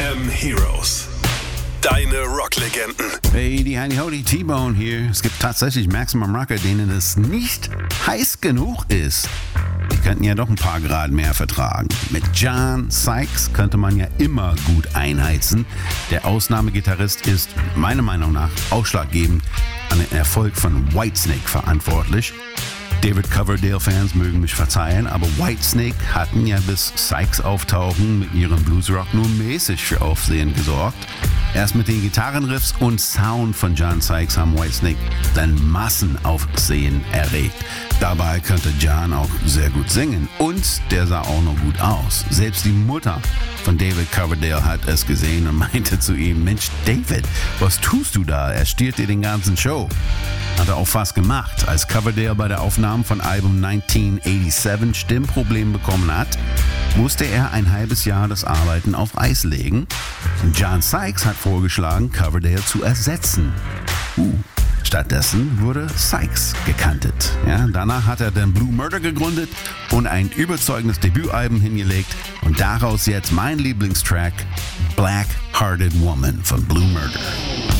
FM Heroes. Deine Rocklegenden. Hey, die Heidi Hody, T-Bone hier. Es gibt tatsächlich Maximum Rocker, denen es nicht heiß genug ist. Die könnten ja doch ein paar Grad mehr vertragen. Mit John Sykes könnte man ja immer gut einheizen. Der Ausnahmegitarrist ist meiner Meinung nach ausschlaggebend an den Erfolg von Whitesnake verantwortlich. David Coverdale-Fans mögen mich verzeihen, aber Whitesnake hatten ja bis Sykes Auftauchen mit ihrem Bluesrock nur mäßig für Aufsehen gesorgt. Erst mit den Gitarrenriffs und Sound von John Sykes haben Whitesnake dann Massenaufsehen erregt. Dabei könnte John auch sehr gut singen und der sah auch noch gut aus. Selbst die Mutter von David Coverdale hat es gesehen und meinte zu ihm: Mensch David, was tust du da? Er stiehlt dir den ganzen Show. Hat er auch fast gemacht. Als Coverdale bei der Aufnahme von Album 1987 Stimmprobleme bekommen hat, musste er ein halbes Jahr das Arbeiten auf Eis legen. John Sykes hat vorgeschlagen, Coverdale zu ersetzen. Stattdessen wurde Sykes gekantet. Ja, danach hat er dann Blue Murder gegründet und ein überzeugendes Debütalbum hingelegt. Und daraus jetzt mein Lieblingstrack, Black Hearted Woman von Blue Murder.